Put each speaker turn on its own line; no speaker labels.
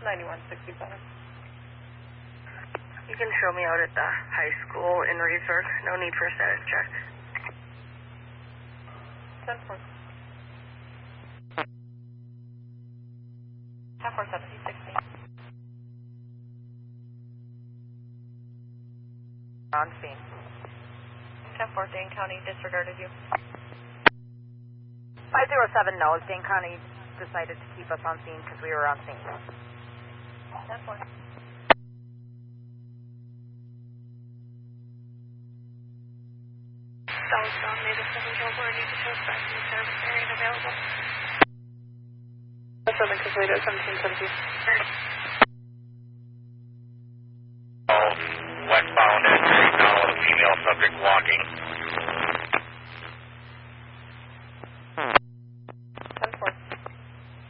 9167.
You can show me out at the high school in Reedsburg. No need for a status check.
10-4. 10-4, 7016.
On scene.
10-4, Dane County disregarded you.
507 knows Dane County decided to keep us on scene because we were on scene.
10-4.
Southbound Native 7 Gilmore, need to post back to the service area and available.
That's 7 completed, 1717.